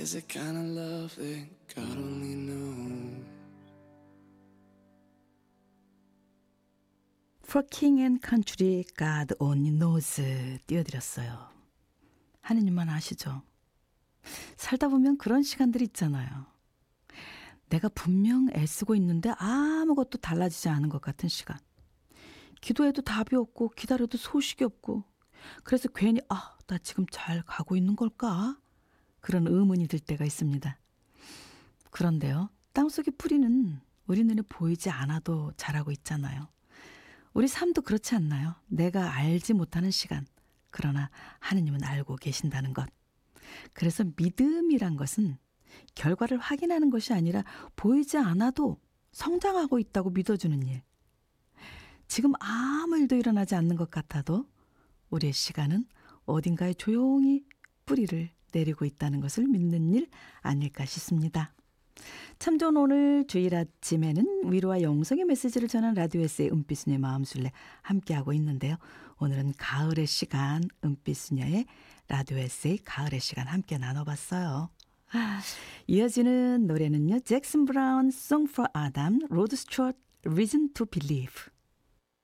is the kind of love that God only knows. For King and Country, God Only Knows 띄워드렸어요. 하느님만 아시죠? 살다 보면 그런 시간들이 있잖아요. 내가 분명 애쓰고 있는데 아무것도 달라지지 않은 것 같은 시간. 기도해도 답이 없고 기다려도 소식이 없고 그래서 괜히 나 지금 잘 가고 있는 걸까? 그런 의문이 들 때가 있습니다. 그런데요. 땅속의 뿌리는 우리 눈에 보이지 않아도 자라고 있잖아요. 우리 삶도 그렇지 않나요? 내가 알지 못하는 시간. 그러나 하느님은 알고 계신다는 것. 그래서 믿음이란 것은 결과를 확인하는 것이 아니라 보이지 않아도 성장하고 있다고 믿어주는 일. 지금 아무 일도 일어나지 않는 것 같아도 우리의 시간은 어딘가에 조용히 뿌리를 내리고 있다는 것을 믿는 일 아닐까 싶습니다. 참 좋은 오늘 주일 아침에는 위로와 영성의 메시지를 전한 라디오 에세이 은빛수녀의 마음술래 함께하고 있는데요. 오늘은 가을의 시간 은빛수녀의 라디오 에세이 가을의 시간 함께 나눠봤어요. 이어지는 노래는요. 잭슨 브라운 Song for Adam, 로드 스튜어트 Reason to Believe.